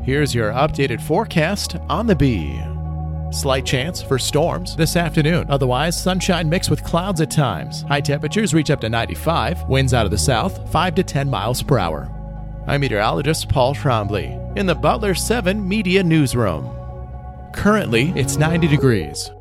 Here's your updated forecast on the Bee. Slight chance for storms this afternoon. Otherwise, sunshine mixed with clouds at times. High temperatures reach up to 95. Winds out of the south, 5 to 10 miles per hour. I'm meteorologist Paul Trombley in the Butler 7 Media Newsroom. Currently, it's 90 degrees.